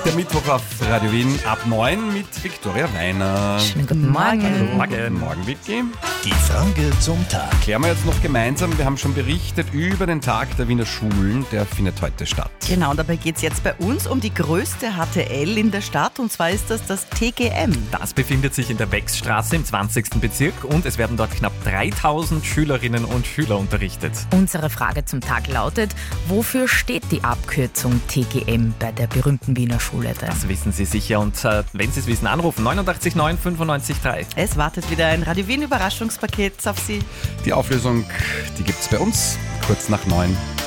Der Mittwoch auf Radio Wien ab 9 mit Viktoria Weiner. Schönen guten Morgen. Morgen. Morgen, Vicky. Die Frage zum Tag. Klären wir jetzt noch gemeinsam. Wir haben schon berichtet über den Tag der Wiener Schulen. Der findet heute statt. Genau, dabei geht es jetzt bei uns um die größte HTL in der Stadt. Und zwar ist das TGM. Das befindet sich in der Wechsstraße im 20. Bezirk und es werden dort knapp 3000 Schülerinnen und Schüler unterrichtet. Unsere Frage zum Tag lautet, wofür steht die Abkürzung TGM bei der berühmten Wiener Schule? Das wissen Sie sicher und wenn Sie es wissen, anrufen 89 9 95 3. Es wartet wieder ein Radio Wien Überraschungspaket auf Sie. Die Auflösung, die gibt's bei uns kurz nach 9.